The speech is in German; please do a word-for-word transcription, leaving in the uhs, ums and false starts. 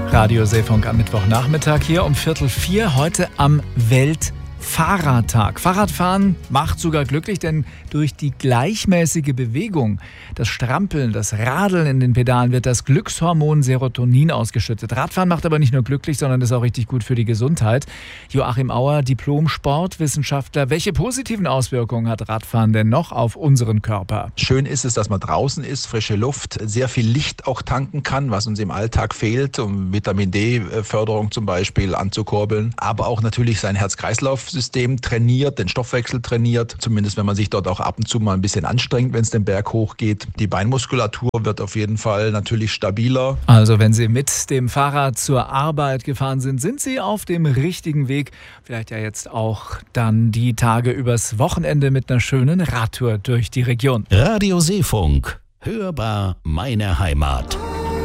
Radio Seefunk am Mittwochnachmittag hier um Viertel vier, heute am Weltfahrradtag. Fahrradfahren macht sogar glücklich, denn durch die gleichmäßige Bewegung, das Strampeln, das Radeln in den Pedalen wird das Glückshormon Serotonin ausgeschüttet. Radfahren macht aber nicht nur glücklich, sondern ist auch richtig gut für die Gesundheit. Joachim Auer, Diplom-Sportwissenschaftler. Welche positiven Auswirkungen hat Radfahren denn noch auf unseren Körper? Schön ist es, dass man draußen ist, frische Luft, sehr viel Licht auch tanken kann, was uns im Alltag fehlt, um Vitamin D-Förderung zum Beispiel anzukurbeln. Aber auch natürlich sein Herz-Kreislauf-System trainiert, den Stoffwechsel trainiert, zumindest wenn man sich dort auch ab und zu mal ein bisschen anstrengt, wenn es den Berg hochgeht. Die Beinmuskulatur wird auf jeden Fall natürlich stabiler. Also wenn Sie mit dem Fahrrad zur Arbeit gefahren sind, sind Sie auf dem richtigen Weg. Vielleicht ja jetzt auch dann die Tage übers Wochenende mit einer schönen Radtour durch die Region. Radio Seefunk, hörbar meine Heimat.